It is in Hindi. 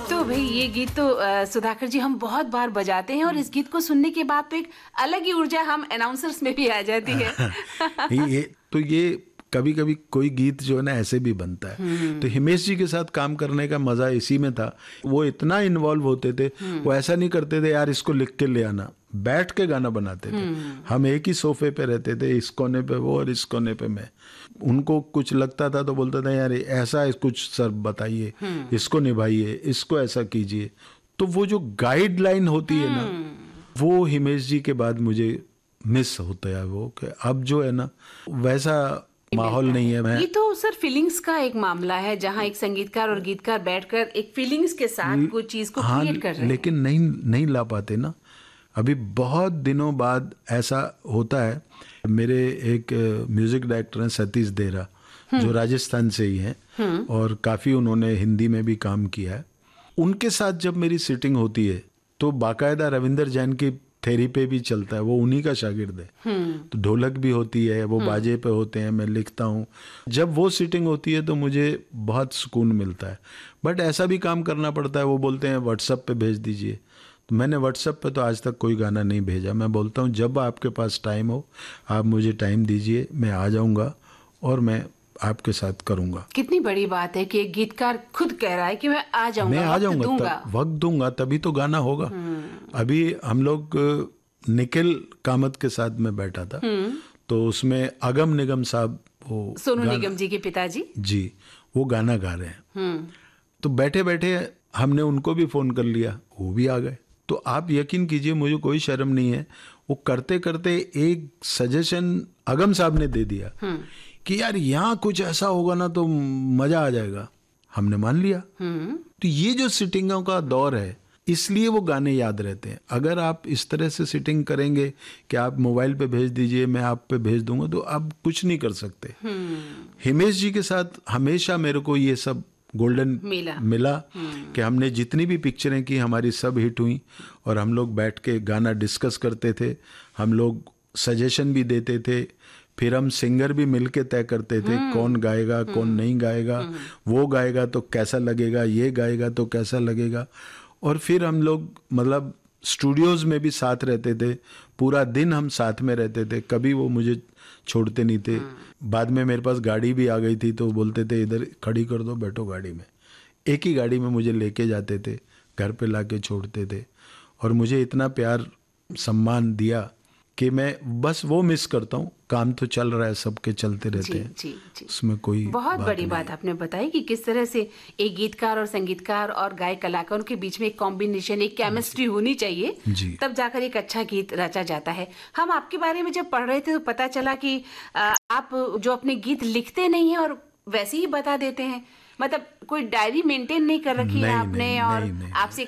तो भाई ये गीत तो सुधाकर जी हम बहुत बार बजाते हैं और इस गीत को सुनने के बाद तो एक अलग ही ऊर्जा हम अनाउंसर्स में भी आ जाती है। ये कभी कभी कोई गीत जो है ना ऐसे भी बनता है। तो हिमेश जी के साथ काम करने का मजा इसी में था। वो इतना इन्वॉल्व होते थे, वो ऐसा नहीं करते थे यार इसको लिख के ले आना, बैठ के गाना बनाते थे। हम एक ही सोफे पे रहते थे, इस कोने पे वो और इस कोने पे मैं। उनको कुछ लगता था तो बोलता था यार ऐसा कुछ सर बताइए, इसको निभाइए, इसको ऐसा कीजिए। तो वो जो गाइडलाइन होती है ना, वो हिमेश जी के बाद मुझे मिस होता है। वो कि अब जो है ना वैसा माहौल नहीं है। ये तो सर फीलिंग्स का एक मामला है जहाँ एक संगीतकार और गीतकार बैठकर एक फीलिंग्स के साथ कोई चीज को क्रिएट कर रहे हैं, लेकिन नहीं ला पाते ना। अभी बहुत दिनों बाद ऐसा होता है। मेरे एक म्यूजिक डायरेक्टर हैं सतीश देरा, जो राजस्थान से ही हैं और काफी उन्होंने हिंदी में भी काम किया है। उनके साथ जब मेरी सिटिंग होती है तो बाकायदा रविंदर जैन की थेरी पे भी चलता है, वो उन्हीं का शागिर्द है। तो ढोलक भी होती है, वो बाजे पे होते हैं, मैं लिखता हूँ। जब वो सिटिंग होती है तो मुझे बहुत सुकून मिलता है। बट ऐसा भी काम करना पड़ता है। वो बोलते हैं व्हाट्सएप पे भेज दीजिए, तो मैंने व्हाट्सएप पे तो आज तक कोई गाना नहीं भेजा। मैं बोलता हूँ जब आपके पास टाइम हो आप मुझे टाइम दीजिए, मैं आ जाऊँगा और मैं आपके साथ करूँगा। कितनी बड़ी बात है कि एक गीतकार खुद कह रहा है कि मैं आ जाऊँगा, वक्त दूंगा तभी तो गाना होगा। अभी हम लोग निखिल कामत के साथ में बैठा था, तो उसमें अगम निगम साहब, वो सोनू निगम जी के पिताजी जी, वो गाना गा रहे हैं। तो बैठे बैठे हमने उनको भी फोन कर लिया, वो भी आ गए। तो आप यकीन कीजिए, मुझे कोई शर्म नहीं है। वो करते करते एक सजेशन अगम साहब ने दे दिया कि यार यहाँ कुछ ऐसा होगा ना तो मजा आ जाएगा। हमने मान लिया। तो ये जो सिटिंगों का दौर है, इसलिए वो गाने याद रहते हैं। अगर आप इस तरह से सिटिंग करेंगे कि आप मोबाइल पे भेज दीजिए, मैं आप पे भेज दूंगा, तो आप कुछ नहीं कर सकते। हिमेश जी के साथ हमेशा मेरे को ये सब गोल्डन मिला कि हमने जितनी भी पिक्चरें की हमारी सब हिट हुई और हम लोग बैठ के गाना डिस्कस करते थे, हम लोग सजेशन भी देते थे, फिर हम सिंगर भी मिलके तय करते थे कौन गाएगा कौन नहीं गाएगा, वो गाएगा तो कैसा लगेगा, ये गाएगा तो कैसा लगेगा। और फिर हम लोग मतलब स्टूडियोज में भी साथ रहते थे, पूरा दिन हम साथ में रहते थे, कभी वो मुझे छोड़ते नहीं थे। बाद में मेरे पास गाड़ी भी आ गई थी तो बोलते थे इधर खड़ी कर दो, बैठो गाड़ी में। एक ही गाड़ी में मुझे लेके जाते थे, घर पे लाके छोड़ते थे। और मुझे इतना प्यार सम्मान दिया कि मैं बस वो मिस करता हूँ। काम तो चल रहा है, सबके चलते रहते हैं। जी, उसमें कोई बहुत बड़ी बात आपने बताई कि किस तरह से एक गीतकार और संगीतकार और गायक कलाकारों के बीच में एक कॉम्बिनेशन, एक केमिस्ट्री होनी चाहिए, तब जाकर एक अच्छा गीत रचा जाता है। हम आपके बारे में जब पढ़ रहे थे तो पता चला कि आप जो अपने गीत लिखते नहीं हैं और वैसे ही बता देते हैं, मतलब कोई डायरी मेंटेन नहीं कर रखी है आपने, और आपसे